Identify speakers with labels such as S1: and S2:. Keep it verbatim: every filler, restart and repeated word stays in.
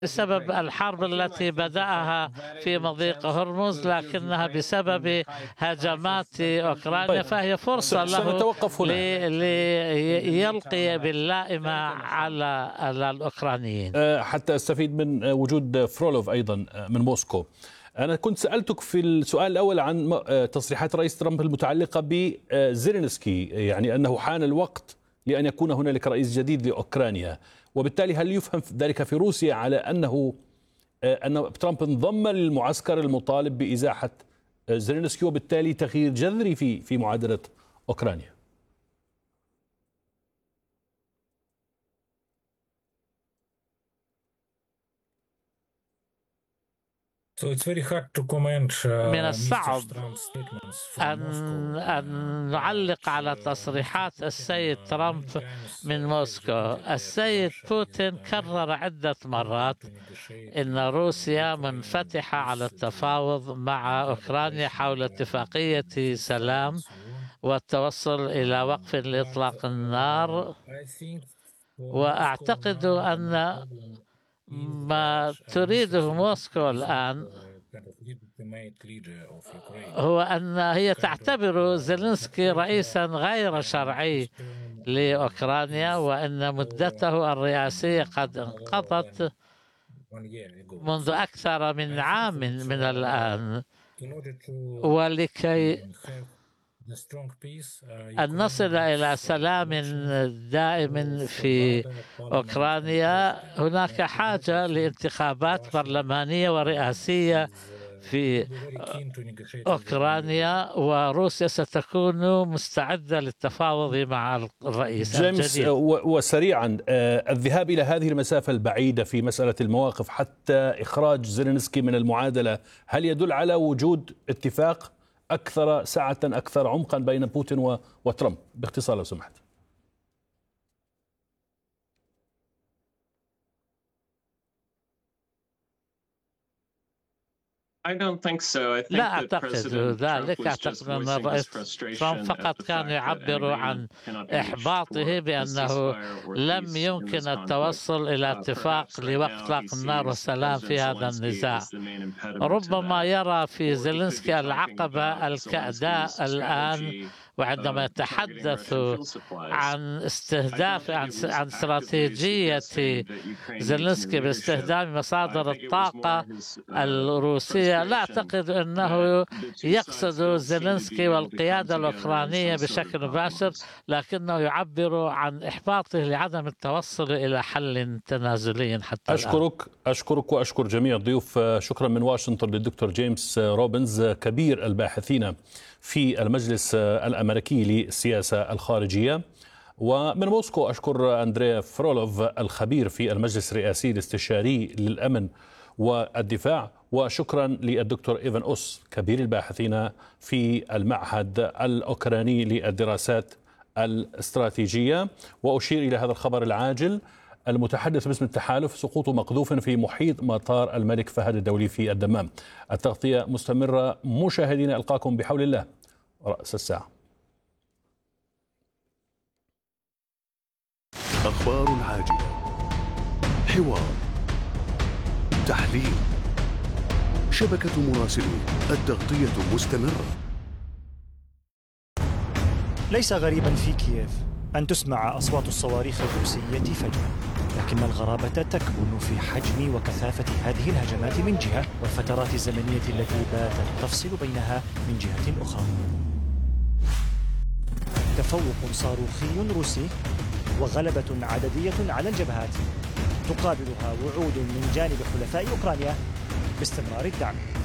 S1: بسبب الحرب التي بدأها في مضيق هرمز، لكنها بسبب هجمات أوكرانيا، فهي فرصة له ليلقي باللائمة على الأوكرانيين.
S2: حتى أستفيد من وجود فرولوف أيضا من موسكو. أنا كنت سألتك في السؤال الأول عن تصريحات رئيس ترامب المتعلقة بزيلينسكي، يعني أنه حان الوقت لأن يكون هنالك رئيس جديد لأوكرانيا، وبالتالي هل يفهم ذلك في روسيا على أنه أن ترامب انضم للمعسكر المطالب بإزاحة زيلينسكي وبالتالي تغيير جذري في في معادلة أوكرانيا؟
S1: من الصعب أن, أن نعلق على تصريحات السيد ترامب من موسكو. السيد بوتين كرر عدة مرات إن روسيا منفتحة على التفاوض مع أوكرانيا حول اتفاقية سلام والتوصل إلى وقف لإطلاق النار، وأعتقد أن ما تريده موسكو الآن هو أن هي تعتبر زيلينسكي رئيسا غير شرعي لأوكرانيا، وأن مدته الرئاسية قد انقضت منذ أكثر من عام من الآن، ولكي أن نصل إلى سلام دائم في أوكرانيا هناك حاجة لانتخابات برلمانية ورئاسية في أوكرانيا، وروسيا ستكون مستعدة للتفاوض مع الرئيس
S2: جيمس
S1: الجديد.
S2: وسريعا، الذهاب إلى هذه المسافة البعيدة في مسألة المواقف حتى إخراج زيلينسكي من المعادلة، هل يدل على وجود اتفاق أكثر سعة أكثر عمقا بين بوتين وترامب؟ باختصار لو سمحت.
S1: لا أعتقد ذلك. أعتقد أن الرئيس ترامب فقط كان يعبر عن إحباطه بأنه لم يمكن التوصل إلى اتفاق لوقف إطلاق النار والسلام في هذا النزاع. ربما يرى في زيلينسكي العقبة الكأداء الآن، وعندما يتحدث عن استهداف عن عن استراتيجية زيلينسكي باستخدام مصادر الطاقة الروسية، لا أعتقد أنه يقصد زيلينسكي والقيادة الأوكرانية بشكل مباشر، لكنه يعبر عن إحباطه لعدم التوصل إلى حل تنازلي حتى
S2: أشكرك الآن. أشكرك وأشكر جميع الضيوف. شكرا من واشنطن للدكتور جيمس روبنز كبير الباحثين في المجلس الأمريكي للسياسة الخارجية، ومن موسكو أشكر أندريا فرولوف الخبير في المجلس الرئاسي الاستشاري للأمن والدفاع، وشكرا للدكتور إيفان أوس كبير الباحثين في المعهد الأوكراني للدراسات الاستراتيجية. وأشير إلى هذا الخبر العاجل: المتحدث باسم التحالف سقوط مقذوف في محيط مطار الملك فهد الدولي في الدمام. التغطية مستمرة مشاهدينا، ألقاكم بحول الله رأس الساعة.
S3: أخبار عاجلة، حوار، تحليل، شبكة مراسلين، التغطية مستمرة.
S4: ليس غريبا في كييف أن تسمع أصوات الصواريخ الروسية فجأة، لكن الغرابة تكمن في حجم وكثافة هذه الهجمات من جهة، والفترات الزمنية التي باتت تفصل بينها من جهة أخرى. تفوق صاروخي روسي وغلبة عددية على الجبهات تقابلها وعود من جانب حلفاء أوكرانيا باستمرار الدعم.